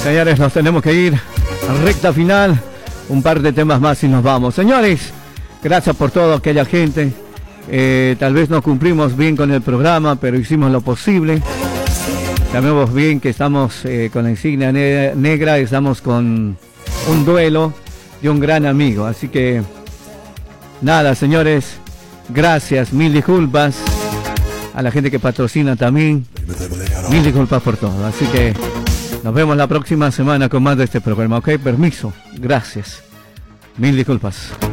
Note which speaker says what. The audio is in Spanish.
Speaker 1: Señores, nos tenemos que ir a recta final. Un par de temas más y nos vamos. Señores, gracias por todo, aquella gente. Tal vez no cumplimos bien con el programa, pero hicimos lo posible. Sabemos bien que estamos con la insignia negra, estamos con un duelo de un gran amigo. Así que, nada, señores, gracias, mil disculpas. A la gente que patrocina también, mil disculpas por todo. Así que nos vemos la próxima semana con más de este programa. Ok, permiso, gracias, mil disculpas.